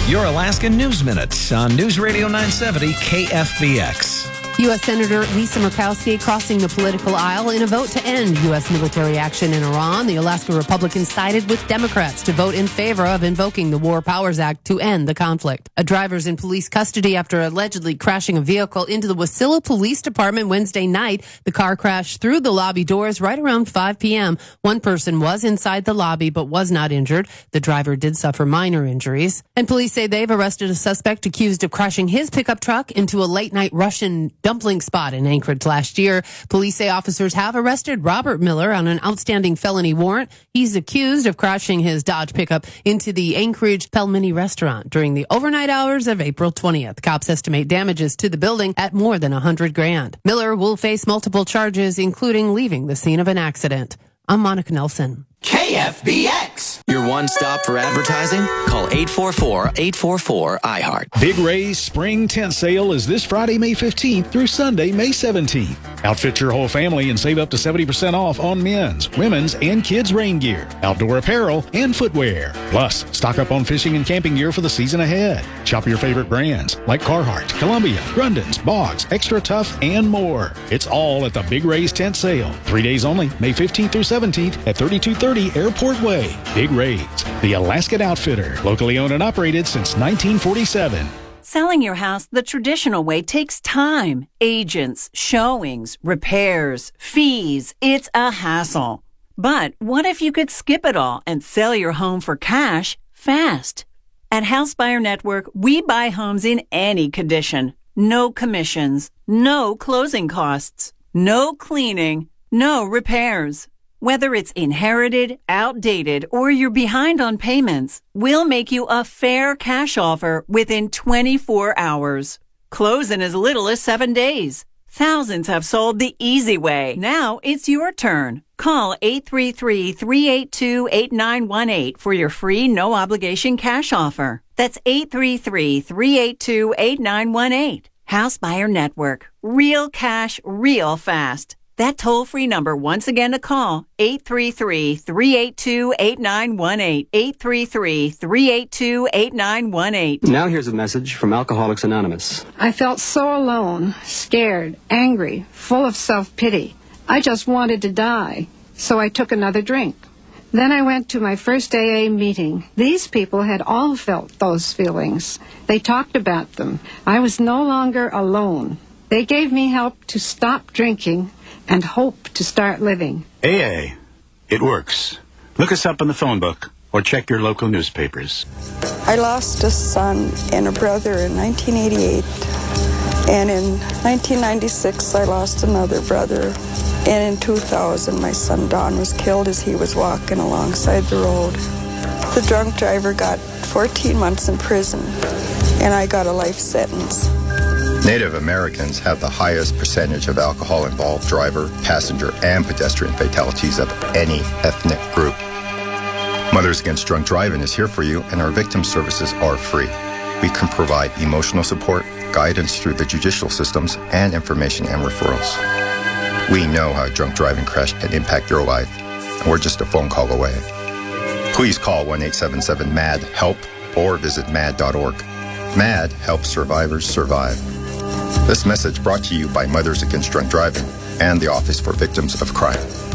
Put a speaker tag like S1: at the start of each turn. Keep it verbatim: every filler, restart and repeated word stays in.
S1: Your Alaska News Minute on News Radio nine seventy K F B X.
S2: U S. Senator Lisa Murkowski crossing the political aisle in a vote to end U S military action in Iran. The Alaska Republicans sided with Democrats to vote in favor of invoking the War Powers Act to end the conflict. A driver's in police custody after allegedly crashing a vehicle into the Wasilla Police Department Wednesday night. The car crashed through the lobby doors right around five p.m. One person was inside the lobby but was not injured. The driver did suffer minor injuries. And police say they've arrested a suspect accused of crashing his pickup truck into a late-night Russian dumpling spot in Anchorage last year. Police say officers have arrested Robert Miller on an outstanding felony warrant. He's accused of crashing his Dodge pickup into the Anchorage Pelmini restaurant during the overnight hours of April twentieth. Cops estimate damages to the building at more than a hundred grand. Miller will face multiple charges, including leaving the scene of an accident. I'm Monica Nelson.
S3: K F B X.
S4: Your one stop for advertising? Call eight four four, eight four four, I heart.
S5: Big Ray's Spring Tent Sale is this Friday, May fifteenth through Sunday, May seventeenth. Outfit your whole family and save up to seventy percent off on men's, women's, and kids' rain gear, outdoor apparel, and footwear. Plus, stock up on fishing and camping gear for the season ahead. Shop your favorite brands like Carhartt, Columbia, Grundens, Boggs, Extra Tough, and more. It's all at the Big Ray's Tent Sale. Three days only, May fifteenth through seventeenth at thirty-two thirty Airport Way. Big Ray's, the Alaskan Outfitter, locally owned and operated since nineteen forty-seven.
S6: Selling your house the traditional way takes time. Agents, showings, repairs, fees. It's a hassle. But what if you could skip it all and sell your home for cash fast? At House Buyer Network, we buy homes in any condition. No commissions, no closing costs, no cleaning, no repairs. Whether it's inherited, outdated, or you're behind on payments, we'll make you a fair cash offer within twenty-four hours. Close in as little as seven days. Thousands have sold the easy way. Now it's your turn. Call eight three three, three eight two, eight nine one eight for your free no-obligation cash offer. That's eight three three, three eight two, eight nine one eight. House Buyer Network. Real cash, real fast. That toll-free number once again to call, eight three three, three eight two, eight nine one eight, eight three three, three eight two, eight nine one eight.
S7: Now here's a message from Alcoholics Anonymous.
S8: I felt so alone, scared, angry, full of self-pity. I just wanted to die, so I took another drink. Then I went to my first A A meeting. These people had all felt those feelings. They talked about them. I was no longer alone. They gave me help to stop drinking and hope to start living.
S9: A A. It works. Look us up in the phone book or check your local newspapers.
S10: I lost a son and a brother in nineteen eighty-eight. And in nineteen ninety-six, I lost another brother. And in two thousand, my son Don was killed as he was walking alongside the road. The drunk driver got fourteen months in prison, and I got a life sentence.
S11: Native Americans have the highest percentage of alcohol-involved driver, passenger, and pedestrian fatalities of any ethnic group. Mothers Against Drunk Driving is here for you, and our victim services are free. We can provide emotional support, guidance through the judicial systems, and information and referrals. We know how a drunk driving crash can impact your life, and we're just a phone call away. Please call one eight seven seven, M A D, HELP, or visit mad dot org. MAD helps survivors survive. This message brought to you by Mothers Against Drunk Driving and the Office for Victims of Crime.